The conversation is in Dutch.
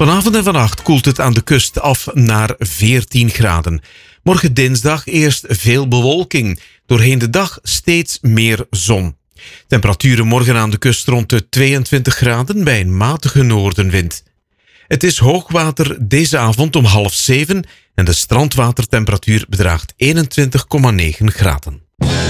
Vanavond en vannacht koelt het aan de kust af naar 14 graden. Morgen dinsdag eerst veel bewolking. Doorheen de dag steeds meer zon. Temperaturen morgen aan de kust rond de 22 graden bij een matige noordenwind. Het is hoogwater deze avond om 6:30 en de strandwatertemperatuur bedraagt 21,9 graden.